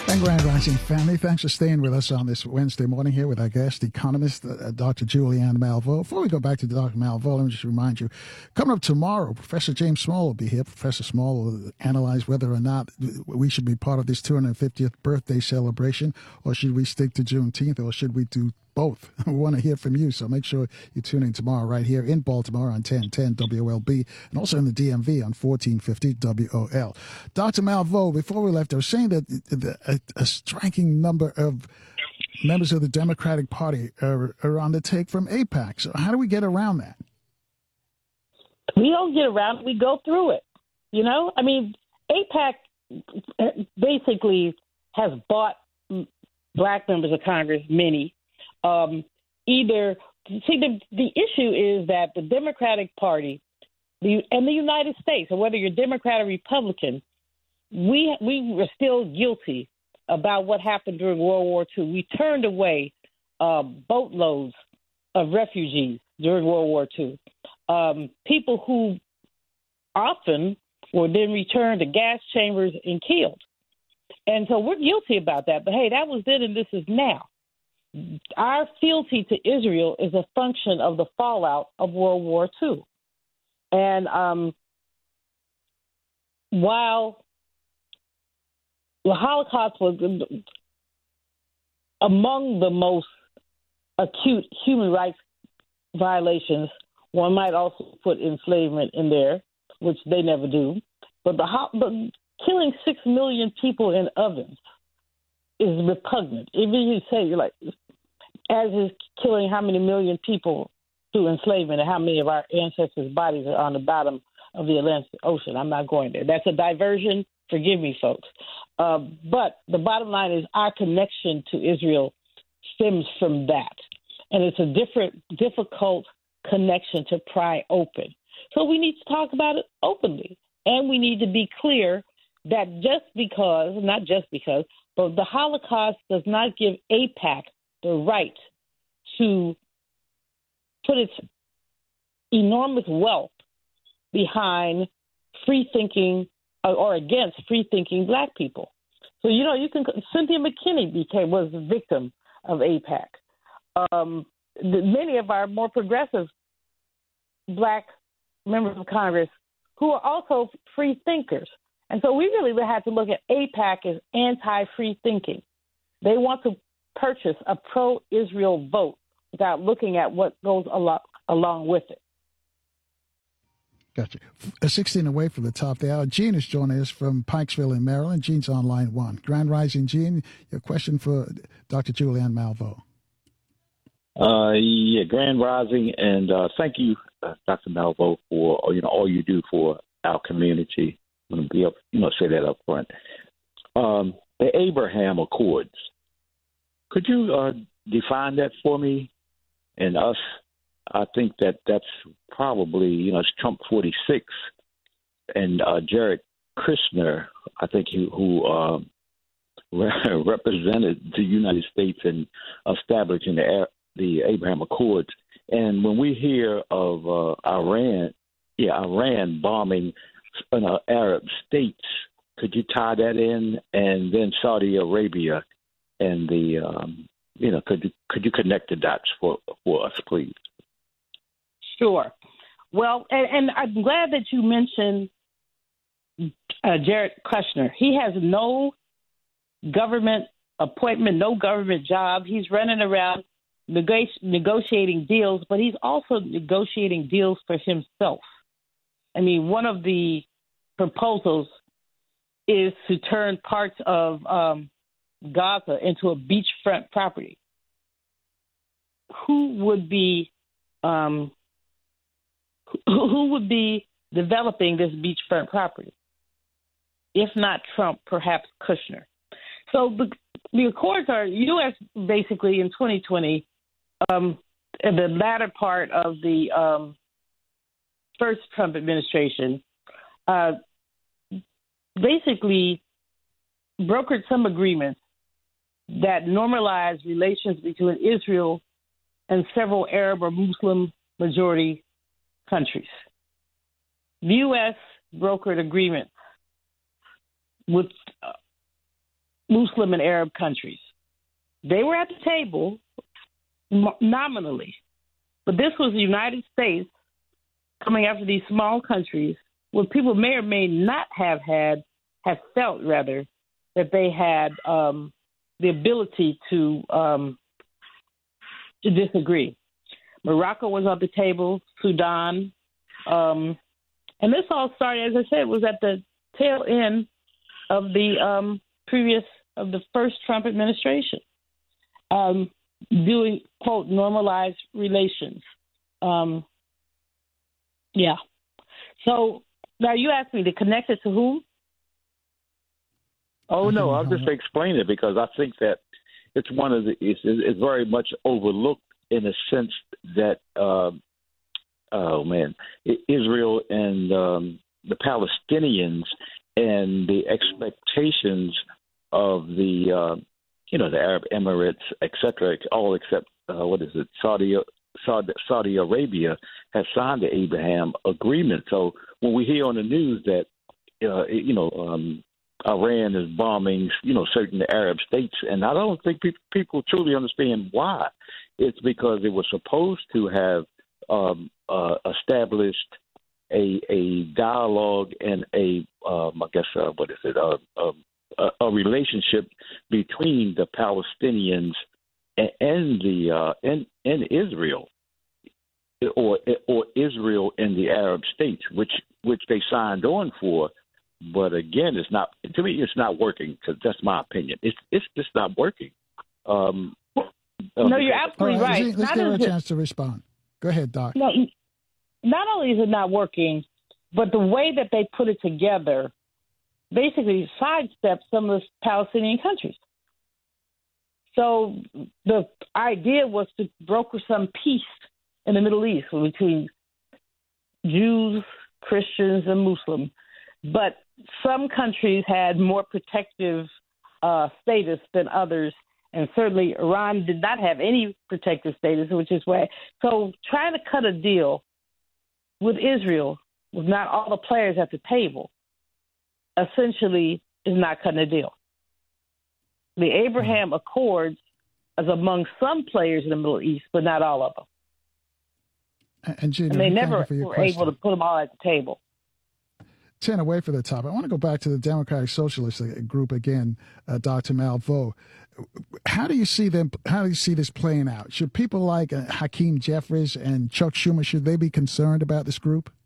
And Grand Rising family, thanks for staying with us on this Wednesday morning here with our guest, economist Dr. Julianne Malveaux. Before we go back to Dr. Malveaux, let me just remind you, coming up tomorrow, Professor James Small will be here. Professor Small will analyze whether or not we should be part of this 250th birthday celebration, or should we stick to Juneteenth, or should we do both? We want to hear from you, so make sure you tune in tomorrow right here in Baltimore on 1010 WLB and also in the DMV on 1450 WOL. Dr. Malveaux, before we left, I was saying that a striking number of members of the Democratic Party are on the take from AIPAC. So how do we get around that? We don't get around it. We go through it. You know, I mean, AIPAC basically has bought black members of Congress, many. The issue is that the Democratic Party and the United States, or whether you're Democrat or Republican, we were still guilty about what happened during World War II. We turned away boatloads of refugees during World War II, people who often were then returned to gas chambers and killed. And so we're guilty about that. But, hey, that was then and this is now. Our fealty to Israel is a function of the fallout of World War II. And while the Holocaust was among the most acute human rights violations, one might also put enslavement in there, which they never do. But killing 6 million people in ovens is repugnant. Even you say, like, as is killing how many million people through enslavement and how many of our ancestors' bodies are on the bottom of the Atlantic Ocean. I'm not going there. That's a diversion. Forgive me, folks. But the bottom line is our connection to Israel stems from that. And it's a difficult connection to pry open. So we need to talk about it openly. And we need to be clear that not just because, but the Holocaust does not give AIPAC the right to put its enormous wealth behind free-thinking or against free-thinking black people. So, Cynthia McKinney was a victim of AIPAC. Many of our more progressive black members of Congress who are also free thinkers. And so we really have to look at AIPAC as anti-free thinking. They want to purchase a pro-Israel vote without looking at what goes along with it. Gotcha. 16 away from the top of the hour. Gene is joining us from Pikesville in Maryland. Gene's on line one. Grand Rising, Gene, your question for Dr. Julianne Malveaux. Grand Rising, and thank you, Dr. Malveaux, for all you do for our community. I'm going to be up, say that up front. The Abraham Accords. Could you define that for me and us? I think that's probably, it's Trump 46 and Jared Kushner, I think who represented the United States in establishing the Abraham Accords. And when we hear of Iran bombing Arab states, could you tie that in? And then Saudi Arabia and could you connect the dots for us, please? Sure. Well, and I'm glad that you mentioned Jared Kushner. He has no government appointment, no government job. He's running around negotiating deals, but he's also negotiating deals for himself. I mean, one of the proposals is to turn parts of Gaza into a beachfront property. Who would be developing this beachfront property? If not Trump, perhaps Kushner. So the accords are U.S. basically in 2020, in the latter part of the first Trump administration, basically brokered some agreements that normalized relations between Israel and several Arab or Muslim majority countries. The U.S. brokered agreements with Muslim and Arab countries. They were at the table nominally, but this was the United States coming after these small countries where people may or may not have felt rather that they had the ability to disagree. Morocco was on the table, Sudan, and this all started, as I said, was at the tail end of the first Trump administration, doing, quote, normalized relations. Yeah. So now you asked me to connect it to whom? Oh, no, I'll just explain it because I think that it's it's very much overlooked in a sense that, Israel and the Palestinians and the expectations of the Arab Emirates, et cetera, all except, Saudi Arabia has signed the Abraham Agreement. So when we hear on the news that, Iran is bombing, certain Arab states, and I don't think people truly understand why. It's because it was supposed to have established a dialogue and a relationship between the Palestinians and Israel, or Israel and the Arab states, which they signed on for. But again, it's not. To me, it's not working. Because that's my opinion. It's just not working. No, you're absolutely right. Let's give her a chance to respond. Go ahead, Doc. No, not only is it not working, but the way that they put it together basically sidesteps some of the Palestinian countries. So the idea was to broker some peace in the Middle East between Jews, Christians, and Muslims. But some countries had more protective status than others, and certainly Iran did not have any protective status, which is why. So trying to cut a deal with Israel with not all the players at the table essentially is not cutting a deal. The Abraham Accords is among some players in the Middle East, but not all of them. And Gina, they never were able to put them all at the table. Turn away from the topic. I want to go back to the Democratic Socialist group again, Dr. Malveaux. How do you see them? How do you see this playing out? Should people like Hakeem Jeffries and Chuck Schumer, should they be concerned about this group?